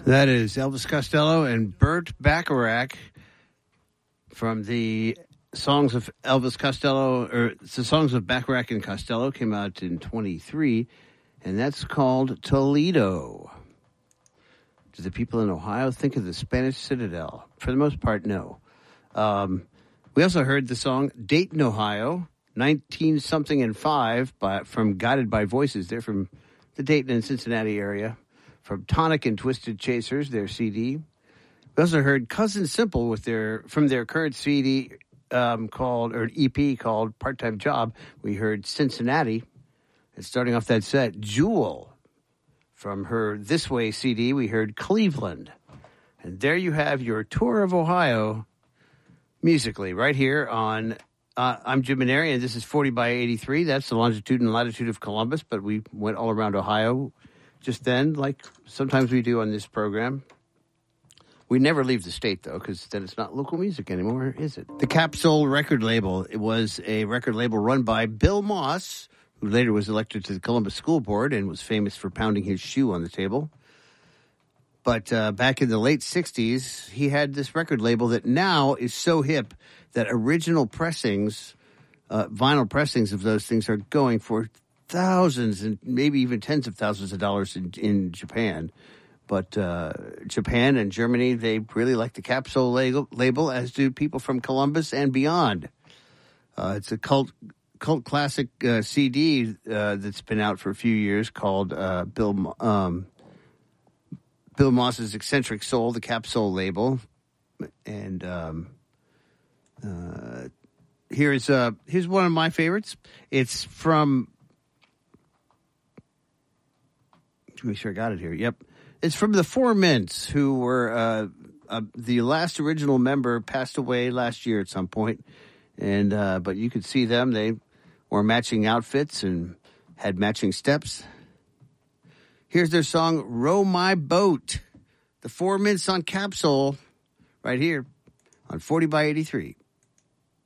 That is Elvis Costello and Burt Bacharach from the Songs of Elvis Costello, or the Songs of Bacharach and Costello came out in 23, and that's called Toledo. Do the people in Ohio think of the Spanish Citadel? For the most part, no. We also heard the song Dayton, Ohio, 19-something and 5 from Guided by Voices. They're from the Dayton and Cincinnati area. From Tonic and Twisted Chasers, their CD. We also heard Cousin Simple from their current CD called EP called Part-Time Job. We heard Cincinnati. And starting off that set, Jewel. From her This Way CD, we heard Cleveland. And there you have your tour of Ohio musically right here on I'm Jim Maneri, and this is 40 by 83. That's the longitude and latitude of Columbus, but we went all around Ohio just then, like sometimes we do on this program. We never leave the state, though, because then it's not local music anymore, is it? The Capsule record label, it was a record label run by Bill Moss, who later was elected to the Columbus School Board and was famous for pounding his shoe on the table. But back in the late 60s, he had this record label that now is so hip that original pressings, vinyl pressings of those things are going for thousands and maybe even tens of thousands of dollars in Japan. But Japan and Germany, they really like the Capsule label, as do people from Columbus and beyond. It's a cult classic CD that's been out for a few years called Bill Moss's Eccentric Soul, the Capsule label. And here's one of my favorites. It's from... Make sure I got it here. Yep. It's from the Four Mints, who were the last original member passed away last year at some point. And but you could see them. They wore matching outfits and had matching steps. Here's their song, Row My Boat. The Four Mints on Capsule right here on 40 by 83.